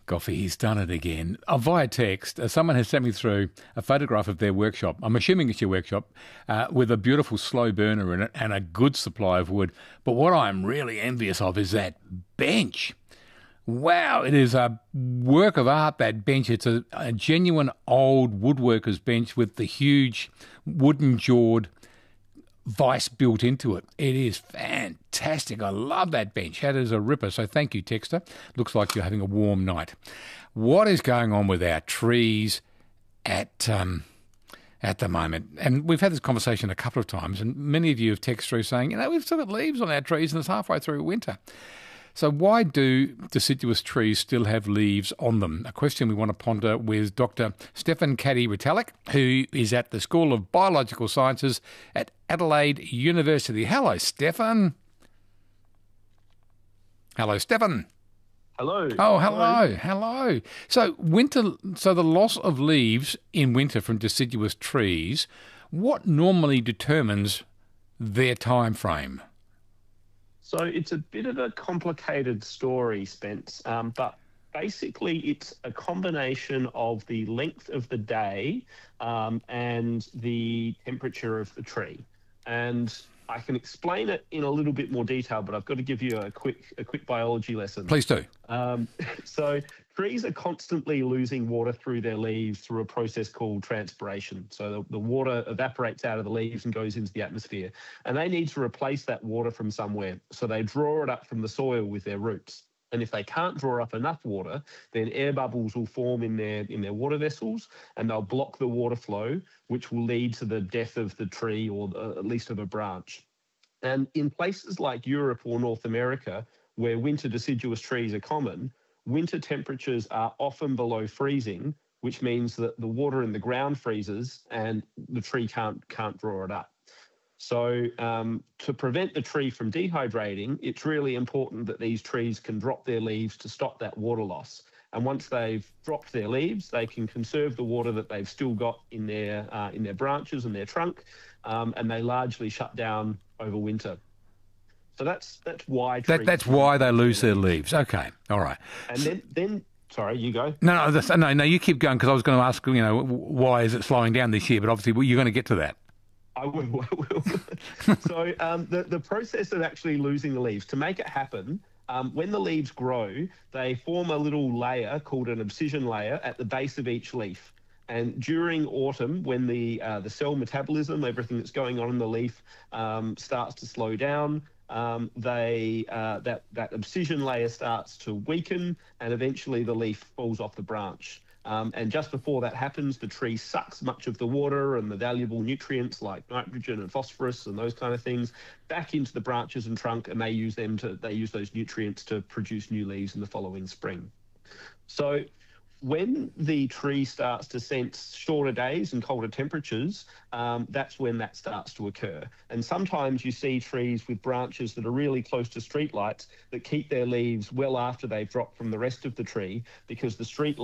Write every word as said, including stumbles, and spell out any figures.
Goffy, he's done it again. Uh, via text, uh, someone has sent me through a photograph of their workshop. I'm assuming it's your workshop, uh, with a beautiful slow burner in it and a good supply of wood. But what I'm really envious of is that bench. Wow, it is a work of art, that bench. It's a, a genuine old woodworker's bench with the huge wooden-jawed vice built into it. It is fantastic. I love that bench. That is a ripper. So thank you, Texter. Looks like you're having a warm night. What is going on with our trees at um, at the moment? And we've had this conversation a couple of times, and many of you have texted through saying, you know, we've still got leaves on our trees and it's halfway through winter. So why do deciduous trees still have leaves on them? A question we want to ponder with Doctor Stefan Caddy-Retallick, who is at the School of Biological Sciences at Adelaide University. Hello, Stefan. Hello, Stefan. Hello. Oh, hello, hello. So winter. So the loss of leaves in winter from deciduous trees, what normally determines their time frame? So it's a bit of a complicated story, Spence, um, but basically it's a combination of the length of the day um, and the temperature of the tree. And I can explain it in a little bit more detail, but I've got to give you a quick a quick biology lesson. Please do. Um, so trees are constantly losing water through their leaves through a process called transpiration. So the, the water evaporates out of the leaves and goes into the atmosphere. And they need to replace that water from somewhere. So they draw it up from the soil with their roots. And if they can't draw up enough water, then air bubbles will form in their in their water vessels, and they'll block the water flow, which will lead to the death of the tree, or the, at least of a branch. And in places like Europe or North America, where winter deciduous trees are common, winter temperatures are often below freezing, which means that the water in the ground freezes and the tree can't can't draw it up. So um, to prevent the tree from dehydrating, it's really important that these trees can drop their leaves to stop that water loss. And once they've dropped their leaves, they can conserve the water that they've still got in their uh, in their branches and their trunk, um, and they largely shut down over winter. So that's that's why trees that, that's why they lose their leaves. Okay, all right. And then then sorry, you go. No, no, that's, no, no. You keep going, because I was going to ask, you know, why is it slowing down this year? But obviously, you're going to get to that. I will. I will. so um, the the process of actually losing the leaves, to make it happen, um, when the leaves grow, they form a little layer called an abscission layer at the base of each leaf. And during autumn, when the uh, the cell metabolism, everything that's going on in the leaf, um, starts to slow down, um, they uh, that that abscission layer starts to weaken, and eventually the leaf falls off the branch. Um, and just before that happens, the tree sucks much of the water and the valuable nutrients like nitrogen and phosphorus and those kind of things back into the branches and trunk, and they use them to they use those nutrients to produce new leaves in the following spring. So when the tree starts to sense shorter days and colder temperatures, um, that's when that starts to occur. And sometimes you see trees with branches that are really close to streetlights that keep their leaves well after they've dropped from the rest of the tree, because the street